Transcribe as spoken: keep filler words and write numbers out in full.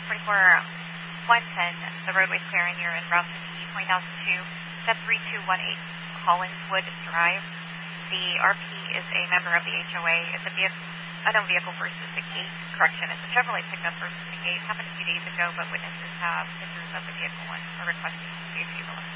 twenty-four one ten, the roadway's clear and you're in route to the twenty thousand two, step three two one eight Hollingswood Drive. The R P is a member of the H O A. It's a vehicle, unknown vehicle versus the gate. Correction, it's a Chevrolet pickup versus the gate. Happened a few days ago, but witnesses have pictures of the vehicle and are requesting to see if you will